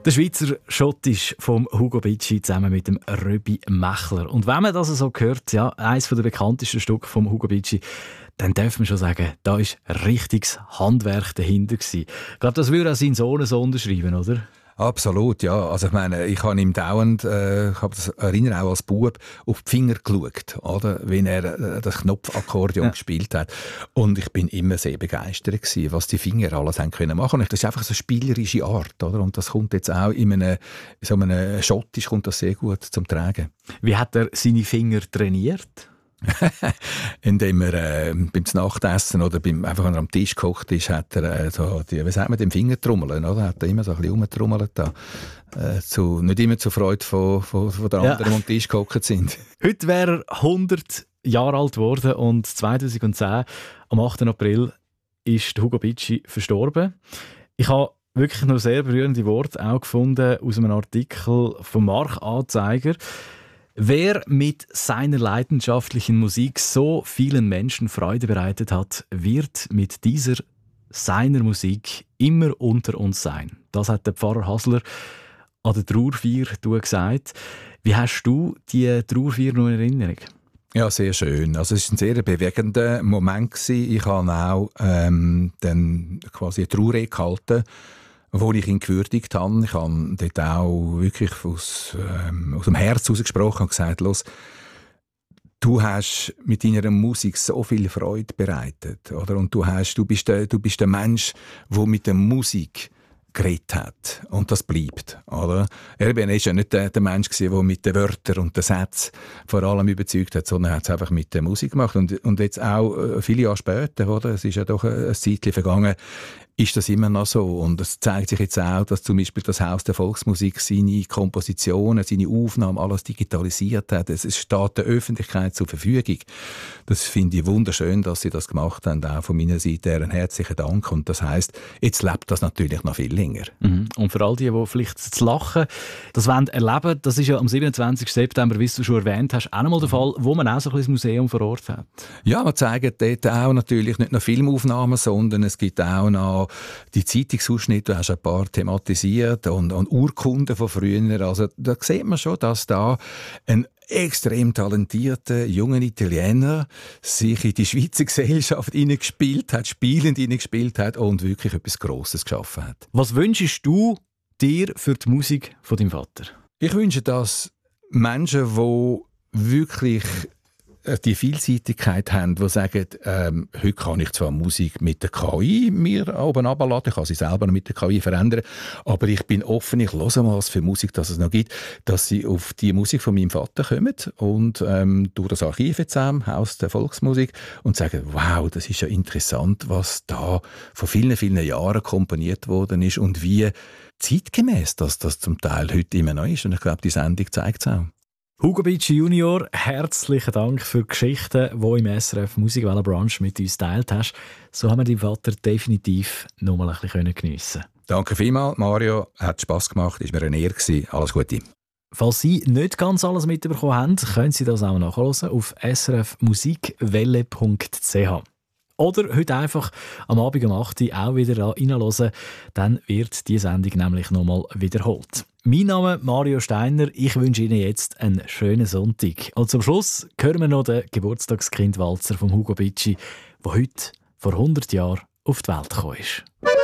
Der Schweizer Schottisch vom Hugo Bicci zusammen mit dem Röbi Mächler. Und wenn man das so hört, ja, eines der bekanntesten Stücke vom Hugo Bicci, dann darf man schon sagen, da war richtiges Handwerk dahinter gewesen. Ich glaube, das würde auch sein Sohn so unterschreiben, oder? Absolut, ja. Also ich meine, ich habe ihm dauernd, ich habe das erinnere auch als Bub, auf die Finger geschaut, oder? Wenn er das Knopfakkordeon gespielt hat. Und ich bin immer sehr begeistert gewesen, was die Finger alles haben können machen. Und das ist einfach so eine spielerische Art, oder? Und das kommt jetzt auch in einem Schottisch kommt das sehr gut zum Tragen. Wie hat er seine Finger trainiert? Indem er beim Nachtessen oder einfach, wenn er am Tisch gekocht ist, hat er wie sagt man, den Finger trommeln, oder? Hat er immer so ein bisschen rumgetrommelt da. Nicht immer zur Freude von der anderen, die am Tisch gehockt sind. Heute wäre er 100 Jahre alt geworden und 2010, am 8. April, ist Hugo Bicci verstorben. Ich habe wirklich noch sehr berührende Worte auch gefunden aus einem Artikel vom Mark-Anzeiger. Wer mit seiner leidenschaftlichen Musik so vielen Menschen Freude bereitet hat, wird mit dieser seiner Musik immer unter uns sein. Das hat der Pfarrer Hasler an der Trauerfeier gesagt. Wie hast du die Trauerfeier noch in Erinnerung? Ja, sehr schön. Also es war ein sehr bewegender Moment gewesen. Ich habe auch dann quasi eine Trauerrede gehalten, wo ich ihn gewürdigt habe. Ich habe dort auch wirklich aus dem Herz herausgesprochen und gesagt, los, du hast mit deiner Musik so viel Freude bereitet, oder? Und du bist der Mensch, der mit der Musik geredet hat. Und das bleibt, oder? Er war ja nicht der Mensch, der mit den Wörtern und den Sätzen vor allem überzeugt hat, sondern er hat es einfach mit der Musik gemacht. Und jetzt auch viele Jahre später, oder? Es ist ja doch ein Zeitchen vergangen, ist das immer noch so. Und es zeigt sich jetzt auch, dass zum Beispiel das Haus der Volksmusik seine Kompositionen, seine Aufnahmen, alles digitalisiert hat. Es steht der Öffentlichkeit zur Verfügung. Das finde ich wunderschön, dass sie das gemacht haben. Auch von meiner Seite einen herzlichen Dank. Und das heisst, jetzt lebt das natürlich noch viel länger. Mhm. Und für all die vielleicht das Lachen, das wollen erleben, das ist ja am 27. September, wie du schon erwähnt hast, auch einmal der Fall, wo man auch so ein Museum vor Ort hat. Ja, wir zeigen dort auch natürlich nicht nur Filmaufnahmen, sondern es gibt auch noch die Zeitungsausschnitte, du hast ein paar thematisiert und Urkunden von früher. Also da sieht man schon, dass da ein extrem talentierter junger Italiener sich in die Schweizer Gesellschaft spielend hineingespielt hat und wirklich etwas Grosses geschaffen hat. Was wünschst du dir für die Musik von deinem Vater? Ich wünsche, dass Menschen, die wirklich die Vielseitigkeit haben, die sagen, heute kann ich zwar Musik mit der KI mir oben runterladen, ich kann sie selber mit der KI verändern, aber ich bin offen, ich höre mal, was für Musik das es noch gibt, dass sie auf die Musik von meinem Vater kommen und durch das Archiv jetzt Haus der Volksmusik und sagen, wow, das ist ja interessant, was da vor vielen, vielen Jahren komponiert worden ist und wie zeitgemäß das zum Teil heute immer noch ist. Und ich glaube, die Sendung zeigt es auch. Hugo Bicci Junior, herzlichen Dank für die Geschichten, die im SRF Musikwelle Brunch mit uns geteilt hast. So haben wir deinen Vater definitiv noch mal ein bisschen geniessen können. Danke vielmals, Mario. Hat Spass gemacht, ist mir eine Ehre gewesen. Alles Gute. Falls Sie nicht ganz alles mitbekommen haben, können Sie das auch nachhören auf srfmusikwelle.ch. Oder heute einfach am Abend um 8 Uhr auch wieder reinhören, dann wird die Sendung nämlich nochmal wiederholt. Mein Name ist Mario Steiner, ich wünsche Ihnen jetzt einen schönen Sonntag. Und zum Schluss hören wir noch den Geburtstagskindwalzer von Hugo Bicci, der heute vor 100 Jahren auf die Welt gekommen ist.